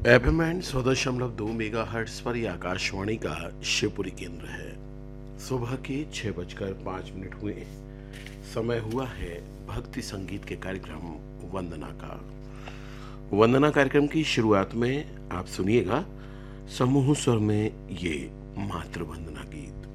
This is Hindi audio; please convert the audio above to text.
एफएम बैंड 100.2 मेगा हर्ट्स पर यह आकाशवाणी का शिवपुरी केंद्र है। सुबह के 6:05 हुए। समय हुआ है भक्ति संगीत के कार्यक्रम वंदना का। वंदना कार्यक्रम की शुरुआत में आप सुनिएगा समूह स्वर में ये मातृ वंदना गीत।